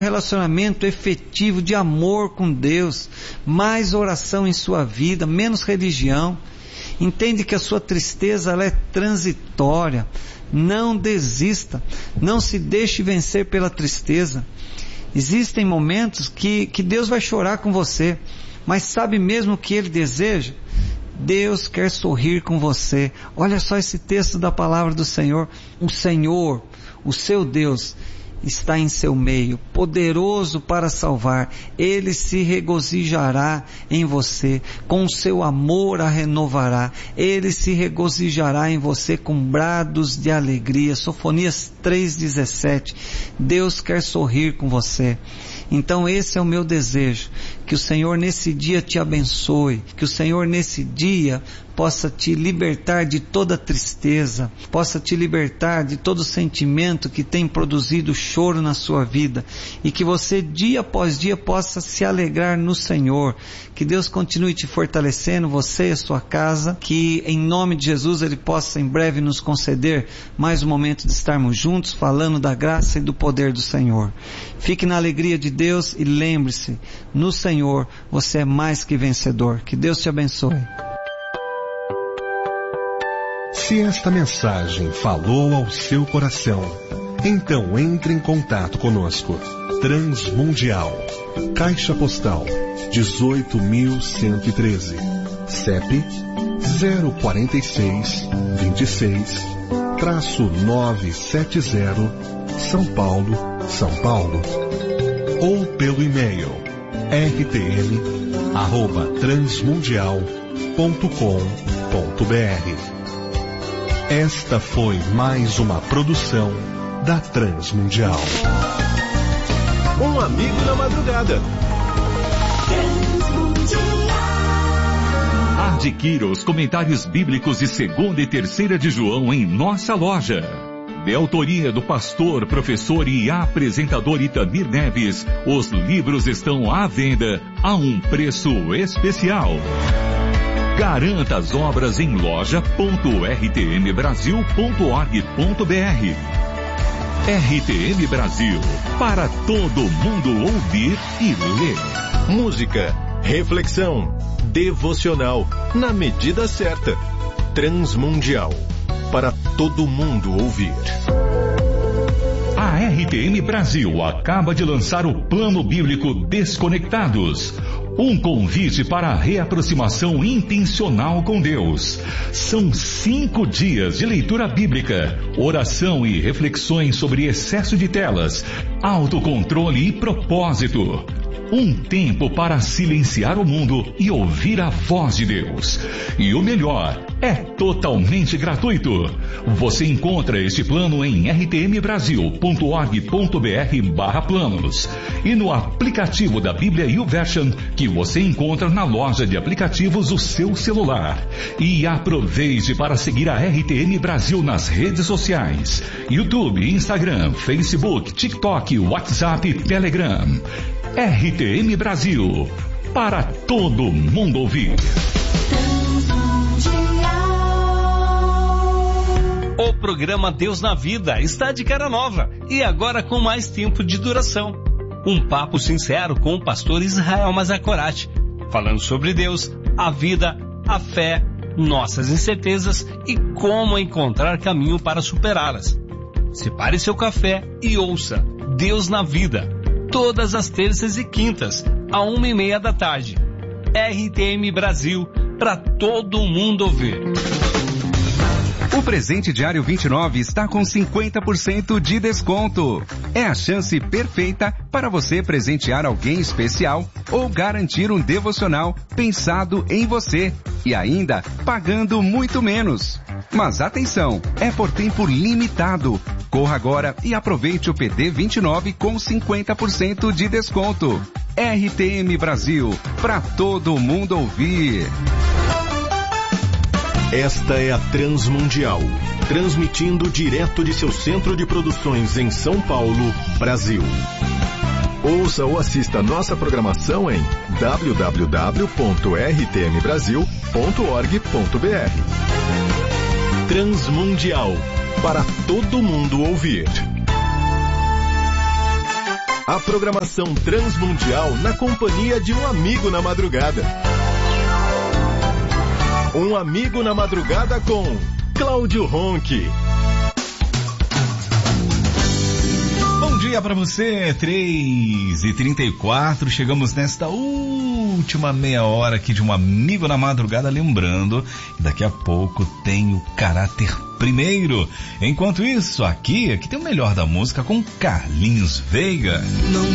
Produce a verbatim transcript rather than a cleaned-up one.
relacionamento efetivo de amor com Deus, mais oração em sua vida, menos religião. Entende que a sua tristeza ela é transitória. Não desista, não se deixe vencer pela tristeza. Existem momentos que, que Deus vai chorar com você, mas sabe mesmo o que Ele deseja? Deus quer sorrir com você. Olha só esse texto da palavra do Senhor. O Senhor, o seu Deus, está em seu meio, poderoso para salvar. Ele se regozijará em você, com o seu amor a renovará. Ele se regozijará em você com brados de alegria. Sofonias três, dezessete. Deus quer sorrir com você. Então esse é o meu desejo, que o Senhor nesse dia te abençoe, que o Senhor nesse dia possa te libertar de toda tristeza, possa te libertar de todo sentimento que tem produzido choro na sua vida, e que você dia após dia possa se alegrar no Senhor. Que Deus continue te fortalecendo, você e a sua casa, que em nome de Jesus Ele possa em breve nos conceder mais um momento de estarmos juntos, falando da graça e do poder do Senhor. Fique na alegria de Deus e lembre-se, no Senhor você é mais que vencedor. Que Deus te abençoe. Se esta mensagem falou ao seu coração, então entre em contato conosco. Transmundial, Caixa Postal dezoito mil cento e treze, C E P zero quarenta e seis, vinte e seis, novecentos e setenta, São Paulo, São Paulo. Ou pelo e-mail r t m arroba transmundial ponto com ponto b r. Esta foi mais uma produção da Transmundial. Um amigo na madrugada. Adquira os comentários bíblicos de segunda e terceira de João em nossa loja. De autoria do pastor, professor e apresentador Itamir Neves, os livros estão à venda a um preço especial. Garanta as obras em loja ponto r t m brasil ponto org ponto b r. R T M Brasil, para todo mundo ouvir e ler. Música, reflexão, devocional, na medida certa. Transmundial, para todo mundo ouvir. A R T M Brasil acaba de lançar o Plano Bíblico Desconectados. Um convite para a reaproximação intencional com Deus. São cinco dias de leitura bíblica, oração e reflexões sobre excesso de telas, autocontrole e propósito. Um tempo para silenciar o mundo e ouvir a voz de Deus. E o melhor, é totalmente gratuito. Você encontra este plano em r t m brasil ponto org ponto b r barra planos e no aplicativo da Bíblia YouVersion, que você encontra na loja de aplicativos do seu celular. E aproveite para seguir a R T M Brasil nas redes sociais: YouTube, Instagram, Facebook, TikTok, WhatsApp e Telegram. R T M Brasil, para todo mundo ouvir. O programa Deus na Vida está de cara nova e agora com mais tempo de duração. Um papo sincero com o pastor Israel Mazakorati, falando sobre Deus, a vida, a fé, nossas incertezas e como encontrar caminho para superá-las. Separe seu café e ouça Deus na Vida, todas as terças e quintas, a uma e meia da tarde. R T M Brasil, para todo mundo ouvir. O presente diário vinte e nove está com cinquenta por cento de desconto. É a chance perfeita para você presentear alguém especial ou garantir um devocional pensado em você e ainda pagando muito menos. Mas atenção, é por tempo limitado. Corra agora e aproveite o P D vinte e nove com cinquenta por cento de desconto. R T M Brasil, para todo mundo ouvir. Esta é a Transmundial, transmitindo direto de seu centro de produções em São Paulo, Brasil. Ouça ou assista nossa programação em w w w ponto r t m brasil ponto org ponto b r. Transmundial, para todo mundo ouvir. A programação transmundial na companhia de um amigo na madrugada. Um amigo na madrugada com Cláudio Ronchi. Bom dia para você, três e trinta e quatro, chegamos nesta última meia hora aqui de um amigo na madrugada, lembrando que daqui a pouco tem o Caráter Primeiro. Enquanto isso, aqui, aqui tem o melhor da música com Carlinhos Veiga. Não